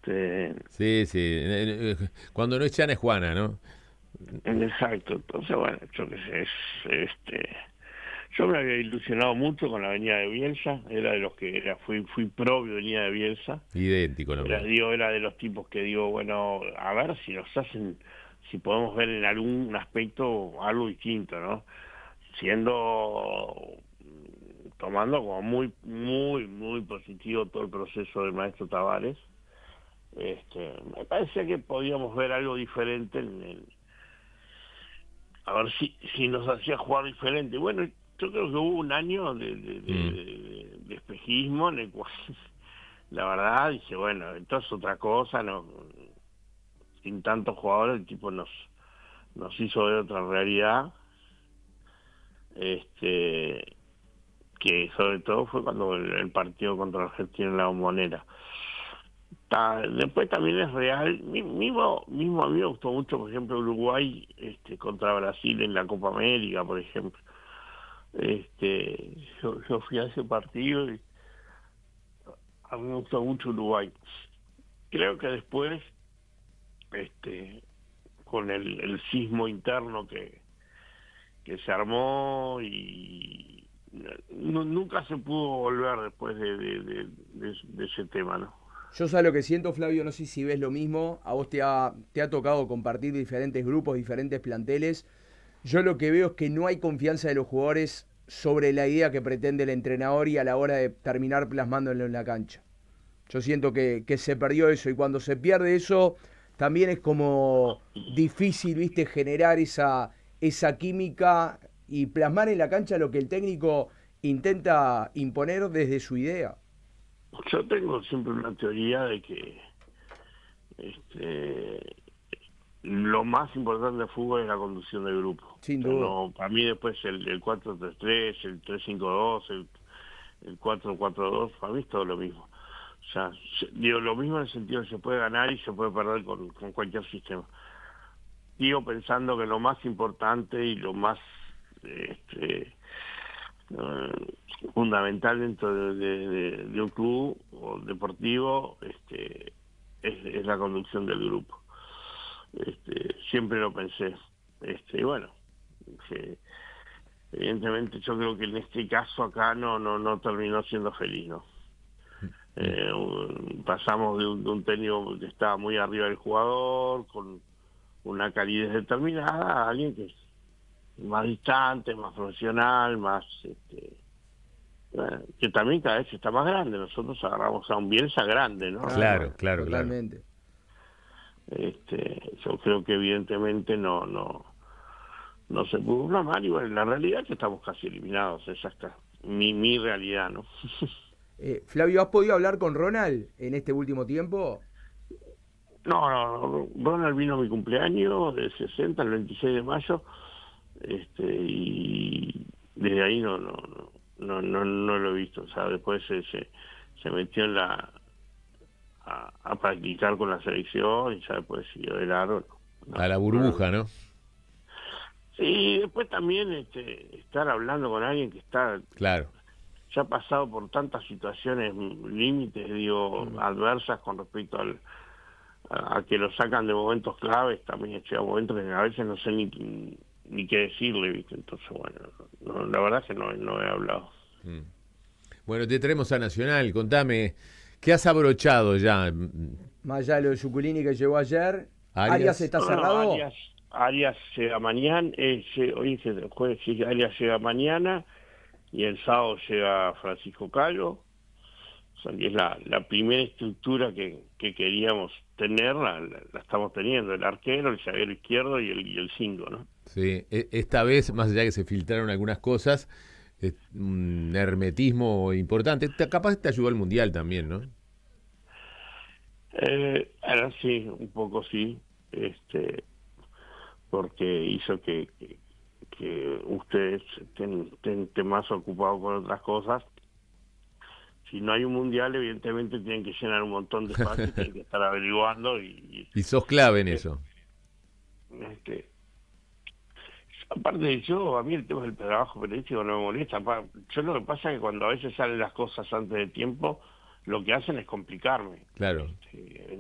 Sí, sí. Cuando no es Chana es Juana, ¿no? Exacto. Entonces, bueno, yo qué sé, yo me había ilusionado mucho con la venida de Bielsa, era de los que fui pro venida de Bielsa. Idéntico lo mío. Era de los tipos que digo, bueno, a ver si nos hacen, si podemos ver en algún aspecto algo distinto, ¿no? Siendo, tomando como muy positivo todo el proceso del maestro Tavares. Me parecía que podíamos ver algo diferente a ver si nos hacía jugar diferente. Bueno, yo creo que hubo un año Mm. de espejismo en el cual la verdad dije, bueno, esto es otra cosa, no, sin tantos jugadores el tipo nos hizo ver otra realidad, este que sobre todo fue cuando el partido contra Argentina en la Bombonera. Después también es real, mismo a mí me gustó mucho, por ejemplo, Uruguay contra Brasil en la Copa América, por ejemplo. Yo fui a ese partido y a mí me gustó mucho Uruguay. Creo que después, este, con el sismo interno que se armó y nunca se pudo volver después de ese tema, ¿no? Yo sé lo que siento, Flavio, no sé si ves lo mismo. A vos te ha tocado compartir diferentes grupos, diferentes planteles. Yo lo que veo es que no hay confianza de los jugadores sobre la idea que pretende el entrenador y a la hora de terminar plasmándolo en la cancha. Yo siento que se perdió eso y cuando se pierde eso también es como difícil, viste, generar esa química y plasmar en la cancha lo que el técnico intenta imponer desde su idea. Yo tengo siempre una teoría de que este, lo más importante del fútbol es la conducción del grupo. Sin O sea, duda. no, para mí después el 4-3-3, el 3-5-2, el 4-4-2, para mí es todo lo mismo. O sea, digo lo mismo en el sentido de que se puede ganar y se puede perder con cualquier sistema. Digo pensando que lo más importante y lo más fundamental dentro de un club o deportivo es la conducción del grupo. Siempre lo pensé. Y bueno, que evidentemente yo creo que en este caso acá no terminó siendo feliz, ¿no? Pasamos de un técnico que estaba muy arriba del jugador, con una calidez determinada, a alguien que es más distante, más profesional, más que también cada vez está más grande. Nosotros agarramos a un Bielsa grande, ¿no? Claro, Claro, claro, claro. totalmente. Yo creo que evidentemente no se pudo programar y bueno, la realidad es que estamos casi eliminados, esa está mi realidad, ¿no? Flavio, ¿has podido hablar con Ronald en este último tiempo? No, Ronald vino a mi cumpleaños de 60 el 26 de mayo, y desde ahí no lo he visto. O sea, después se metió a practicar con la selección y ya después siguió de largo. A la No lo vi. burbuja, ¿no? Sí, después también estar hablando con alguien que está Claro. ya ha pasado por tantas situaciones límites, digo, Mm. adversas con respecto a que lo sacan de momentos claves, también llega momentos que a veces no sé ni qué decirle, ¿viste? Entonces, bueno, la verdad es que no he hablado. Mm. Bueno, te traemos a Nacional. Contame, ¿qué has abrochado ya? Más allá de lo de Suculini que llegó ayer, ¿Arias Arias. está No, cerrado? Arias llega mañana, hoy es el jueves, sí, Arias llega mañana y el sábado llega Francisco Calvo. O sea, que es la primera estructura que queríamos tener, la estamos teniendo, el arquero, el zaguero izquierdo y el 5, ¿no? Sí, esta vez, más allá que se filtraron algunas cosas, un hermetismo importante. Capaz te ayudó al Mundial también, ¿no? Ahora sí, un poco sí, porque hizo que ustedes estén más ocupados con otras cosas. Si no hay un mundial, evidentemente tienen que llenar un montón de espacio, tienen que estar averiguando Y sos clave en eh, eso. este, aparte de yo, a mí el tema del trabajo periodístico no me molesta. Yo lo que pasa es que cuando a veces salen las cosas antes de tiempo, lo que hacen es complicarme. Claro.